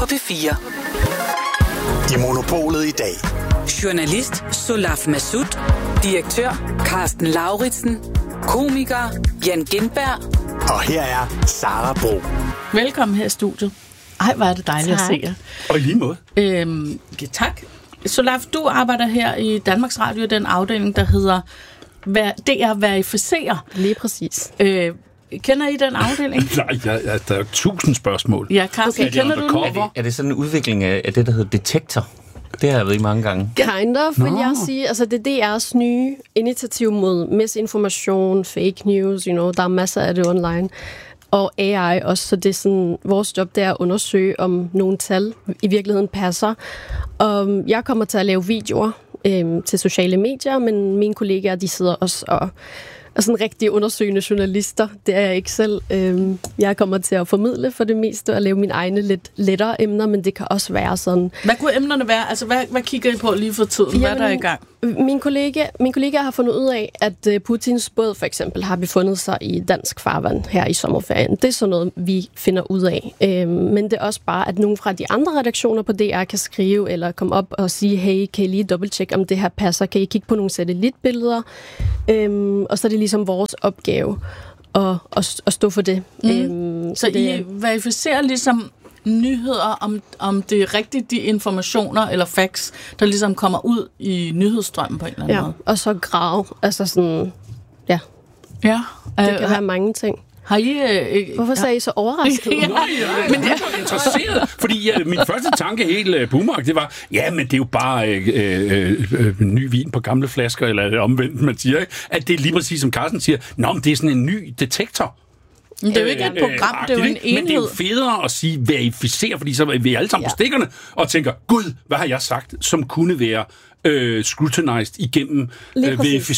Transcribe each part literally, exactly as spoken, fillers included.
på P fire. I Monopolet i dag. Journalist Solaf Massoud. Direktør Carsten Lauritsen. Komiker Jan Gindberg. Og her er Sara Bro. Velkommen her i studiet. Ej, hvor er det dejligt tak. At se jer. Og i lige måde. Øhm, ja, tak. Solaf, du arbejder her i Danmarks Radio, den afdeling, der hedder D R Verificerer. Lige præcis. Øh, kender I den afdeling? Nej, ja, ja, der er jo tusind spørgsmål. Ja, Carsten, okay. Kender du den? Er det, er det sådan en udvikling af, af det, der hedder detektor? Det har jeg ved i mange gange. Kind of, vil jeg sige. Altså, det er D R's nye initiativ mod misinformation, fake news, you know, der er masser af det online. Og A I også, så det er sådan, vores job, det er at undersøge, om nogle tal i virkeligheden passer. Og jeg kommer til at lave videoer øhm, til sociale medier, men mine kollegaer, de sidder også og er sådan rigtig undersøgende journalister. Det er jeg ikke selv. Øhm, jeg kommer til at formidle for det meste og lave mine egne lidt lettere emner, men det kan også være sådan... Hvad kunne emnerne være? Altså, hvad, hvad kigger I på lige for tiden? Jamen, hvad er der i gang? Min kollega, min kollega har fundet ud af, at Putins båd for eksempel har befundet sig i dansk farvand her i sommerferien. Det er sådan noget, vi finder ud af. Øhm, men det er også bare, at nogle fra de andre redaktioner på D R kan skrive eller komme op og sige, hey, kan I lige dobbelttjekke, om det her passer? Kan I kigge på nogle satellitbilleder? Øhm, og så er det ligesom vores opgave at, at, at stå for det. Mm. Øhm, så så det, I verificerer ligesom nyheder, om, om det er rigtigt de informationer eller facts, der ligesom kommer ud i nyhedsstrømmen på en eller anden ja, måde. Og så grave. Altså sådan, ja. Ja. Det øh, kan være mange ting. Har I... Øh, Hvorfor sagde I så overrasket? ja, ja, men jeg er interesseret, fordi ja, min første tanke helt uh, boomerang, det var, ja, men det er jo bare øh, øh, øh, ny vin på gamle flasker, eller omvendt, man siger, ikke? At det er lige præcis som Carsten siger, nå, men det er sådan en ny detektor. Men det er jo ikke et program, øh, det er jo en enhed. Men det er jo federe at sige verificere, fordi så er vi alle sammen ja. på stikkerne og tænker, gud, hvad har jeg sagt, som kunne være øh, scrutinized igennem øh,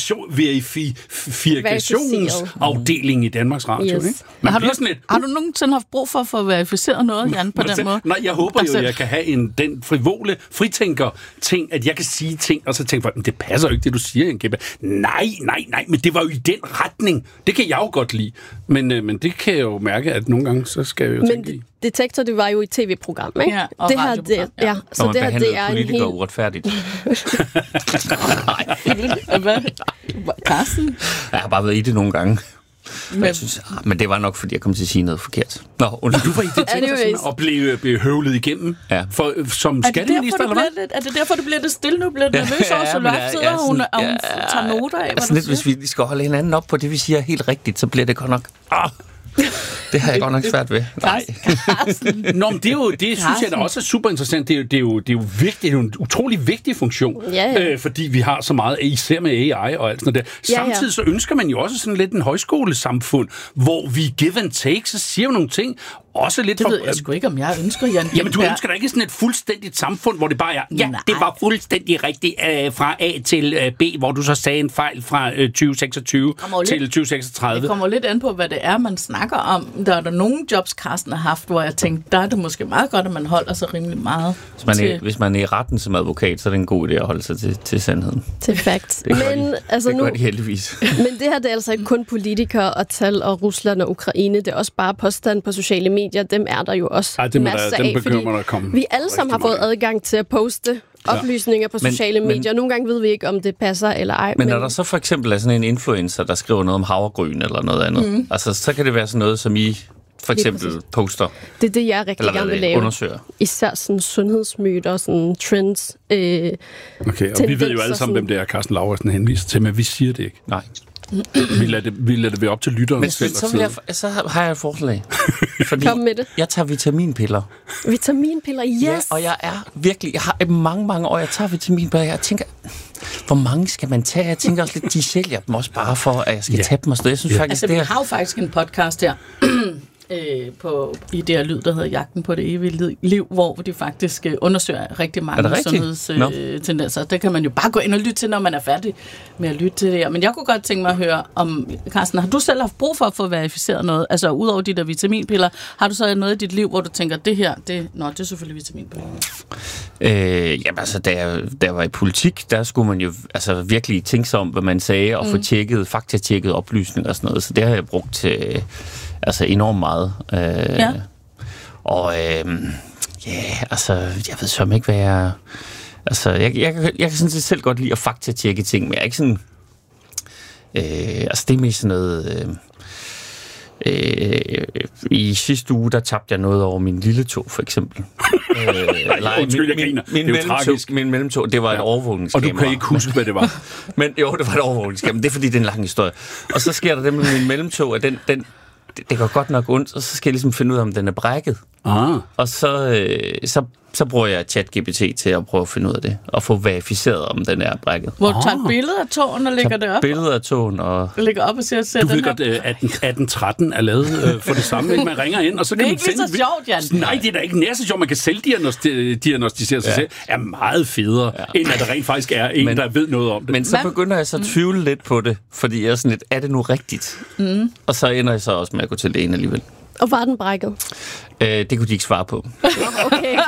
verifikationsafdelingen i Danmarks Radio. Yes. Ikke? Man har, du, lidt, har du nogensinde haft brug for at få verificeret noget, Jan, på den måde? Nej, jeg håber jo, at jeg kan have en, den frivole fritænker-ting, at jeg kan sige ting, og så tænker jeg, det passer jo ikke, det du siger, Jan Gindberg. Nej, nej, nej, men det var jo i den retning. Det kan jeg jo godt lide. Men, øh, men det kan jeg jo mærke, at nogle gange, så skal jeg jo men tænke i. Detektor, det var jo et tv-program, ikke? Ja, og det her, det, ja. ja. Så man det her, det er politikere hel... uretfærdigt. Hvad? Carsten? Jeg har bare været i det nogle gange. Men, jeg synes, men det var nok, fordi jeg kom til at sige noget forkert. Nå, und... Du var i detektor og blev, blev høvlet igennem ja. for, som skatteminister, eller hvad? Lidt, er det derfor, du bliver lidt stille nu? Bliver du nervøs over, så Solaf sidder, og hun, og hun tager noter af, hvad altså, du siger? Hvis vi skal holde hinanden op på det, vi siger helt rigtigt, så bliver det godt nok... Ah. Det har jeg godt nok svært ved. Nej. Nå, men det, er jo, det synes jeg da også er super interessant. Det er jo, det er jo, det er jo vigtigt. Det er jo en utrolig vigtig funktion, ja, ja. Øh, fordi vi har så meget, især med A I og alt sådan noget der. Samtidig ja, ja. så ønsker man jo også sådan lidt en højskolesamfund, hvor vi give and take, så siger vi nogle ting, også lidt... Det ved jeg sgu ikke, om jeg ønsker, Jan. Jamen, du ønsker da ikke sådan et fuldstændigt samfund, hvor det bare er, ja, nej. det var fuldstændig rigtigt øh, fra A til øh, B, hvor du så sagde en fejl fra øh, tyve seksogtyve til lidt, tyve seksogtredive. Det kommer lidt an på, hvad det er, man snakker om. Der er der nogle jobs, Carsten har haft, hvor jeg tænkte, der er det måske meget godt, at man holder sig rimelig meget hvis man, til... er, hvis man er i retten som advokat, så er det en god idé at holde sig til, til sandheden. Til facts. Det gør men, de, altså, det nu, gør de heldigvis. Men det her, det er altså ikke kun politikere og tal og Rusland og Ukraine. Det er også bare påstand på sociale medier. Dem er der jo også Ej, det masser der, af, fordi der komme vi alle sammen har fået adgang til at poste oplysninger på men, sociale men, medier. Nogle gange ved vi ikke, om det passer eller ej. Men, men når der så for eksempel er sådan en influencer, der skriver noget om havregryn eller noget andet, mm. altså så kan det være sådan noget, som I for eksempel poster. Det er det, jeg rigtig gerne vil lave. Undersøger. Især sådan sundhedsmyter, sådan trends. Øh, okay, og vi ved jo alle sammen, hvem det er, Carsten Lauritsen henviser til, men vi siger det ikke. Nej. Vi lader det, vi lader det være op til lytteren. Men selv, så, vil jeg, så har jeg et forslag. Fordi Kom med det. Jeg tager vitaminpiller. Vitaminpiller, yes! Ja, og jeg er virkelig... Jeg har mange, mange år, jeg tager vitaminpiller. Jeg tænker, hvor mange skal man tage? Jeg tænker også lidt, de sælger dem også bare for, at jeg skal ja. tage dem og sådan. Jeg synes ja. faktisk, altså, det er... vi har jo faktisk en podcast her. Øh, på, i det her lyd, der hedder Jagten på det evige liv, hvor de faktisk øh, undersøger rigtig mange sundhedstendenser. Øh, det kan man jo bare gå ind og lytte til, når man er færdig med at lytte til det her. Men jeg kunne godt tænke mig at høre om, Carsten, har du selv haft brug for at få verificeret noget? Altså, udover de der vitaminpiller, har du så noget i dit liv, hvor du tænker, det her, det, nå, det er selvfølgelig vitaminpiller? Øh, jamen altså, da jeg, da jeg var i politik, der skulle man jo altså, virkelig tænke sig om, hvad man sagde, og mm. få tjekket, faktatjekket oplysninger og sådan noget. Så det har jeg brugt til... Altså enormt meget. Øh, ja. Og øh, Ja, yeah, altså, jeg ved så ikke, hvad jeg... Altså, jeg, jeg, jeg, jeg kan sådan set selv godt lide at faktatjekke ting, men jeg er ikke sådan... Øh, altså, det er mest sådan noget... Øh, øh, I sidste uge, der tabte jeg noget over min lille tog, for eksempel. øh, eller, Undskyld, jeg griner. Min, min, det er jo tragisk. Min mellemtog, det var ja. et overvågningskamera. Og du kan ikke huske, hvad det var. Men jo, det var et overvågningskamera. Det er, fordi det er en lang historie. Og så sker der det med min mellemtog, at den... den det, det går godt nok ondt, og så skal jeg ligesom finde ud af, om den er brækket. Ah. Og så, øh, så, så bruger jeg ChatGPT til at prøve at finde ud af det, og få verificeret, om den er brækket. Hvor du tager et billede af tåen og lægger det op? Billeder af tåen og... Lægger op og siger, at du den ved her... godt, at atten tretten er lavet øh, for det samme, ikke? Man ringer ind, og så kan man sende... Det er ikke lige så sjovt, Jan. Nej, det er da ikke nær så sjovt. Man kan selv diagnostisere sig ja. selv. Er meget federe, ja. end at der rent faktisk er en, men, der ved noget om det. Men så begynder jeg så at tvivle mm. lidt på det, fordi jeg er sådan lidt, er det nu rigtigt? Mm. Og så ender jeg så også med at gå til lægen alligevel. Og var den brækket? Øh, det kunne de ikke svare på. Okay.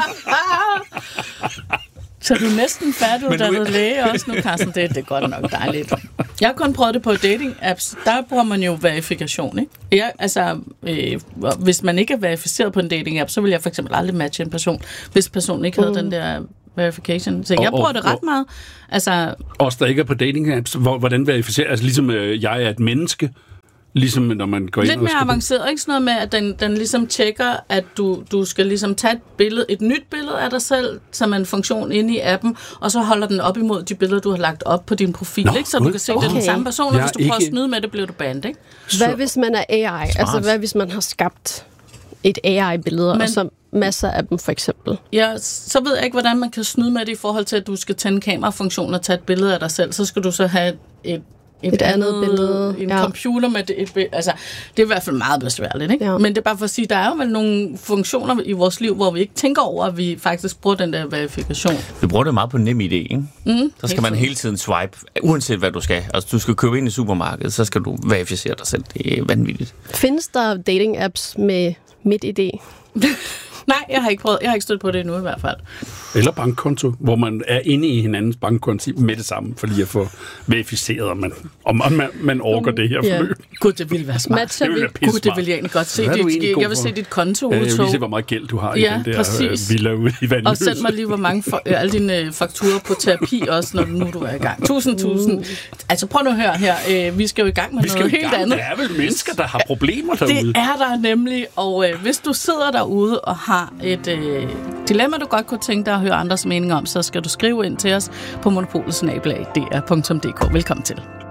Så du er næsten færdiguddannet læge også nu, Carsten. Det, det er godt nok dejligt. Jeg har kun prøvet det på dating-apps. Der bruger man jo verifikation, ikke? Jeg, altså, øh, hvis man ikke er verificeret på en dating-app, så vil jeg for eksempel aldrig matche en person, hvis personen ikke havde mm. den der verification. Så jeg bruger det ret meget. Altså, også der ikke er på dating-apps, hvordan verificerer? Altså ligesom øh, jeg er et menneske, ligesom når man går ind lidt mere avanceret, ikke sådan noget med, at den, den ligesom tjekker, at du, du skal ligesom tage et billede, et nyt billede af dig selv, som er en funktion inde i appen, og så holder den op imod de billeder, du har lagt op på din profil, Nå, ikke? Så du kan se, okay. det er den samme person, og hvis du prøver ikke... at snyde med det, bliver du banned, ikke? Hvad hvis man er A I? Smart. Altså, hvad hvis man har skabt et A I-billede, og så masser af dem, for eksempel? Ja, så ved jeg ikke, hvordan man kan snyde med det i forhold til, at du skal tænde kamerafunktion og tage et billede af dig selv. Så skal du så have et Et, et andet, andet billede. En ja. computer med et, et altså, det er i hvert fald meget besværligt, ikke? Ja. Men det er bare for at sige, der er jo vel nogle funktioner i vores liv, hvor vi ikke tænker over, at vi faktisk bruger den der verifikation. Vi bruger det meget på NemID, ikke? Mm, så skal man hele tiden swipe, uanset hvad du skal. Altså, du skal købe ind i supermarkedet, så skal du verificere dig selv. Det er vanvittigt. Findes der dating-apps med MitID? Nej, jeg har ikke prøvet. Jeg har ikke stødt på det endnu i hvert fald. Eller bankkonto, hvor man er inde i hinandens bankkonto med det samme, for lige at få verificeret, om man, om man, man orker det her forløb. Ja. Gud, det ville være smart. Matcher det ville være Gud, det vil jeg egentlig godt se. Det, jeg vil se dit konto. Ja, jeg vil se, hvor meget gæld du har ja, i den der præcis. villa ude i Vandløs. Og send mig lige, hvor mange for, øh, alle dine fakturer på terapi også, når nu du er i gang. Tusind, tusind. Altså prøv nu at høre her. Øh, vi skal jo i gang med vi noget helt andet. Der er vel mennesker, der har problemer derude. Det er der nemlig. Og øh, hvis du sidder derude og har et øh, dilemma, du godt kunne tænke dig at høre andres meninger om, så skal du skrive ind til os på monopolet snabel-a d r punktum d k. Velkommen til.